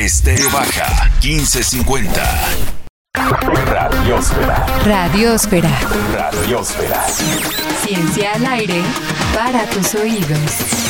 Estéreo Baja 1550. Radiósfera. Radiósfera. Radiósfera. Ciencia al aire para tus oídos.